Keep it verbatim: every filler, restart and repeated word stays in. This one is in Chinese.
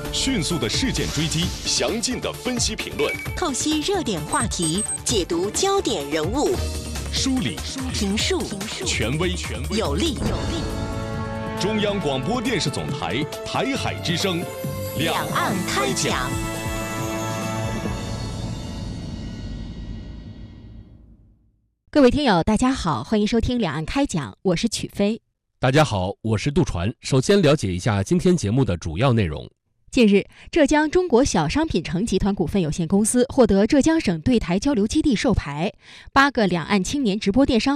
迅速的事件追击，详尽的分析评论， 透析热点话题，解读焦点人物， 梳理评述权威有力。 中央广播电视总台台海之声， 两岸开讲。 各位听友，大家好，欢迎收听两岸开讲，我是曲飞。 大家好，我是杜传。首先了解一下今天节目的主要内容。 近日，浙江中国小商品城集团股份有限公司获得浙江省对台交流基地授牌，八个两岸青年直播电商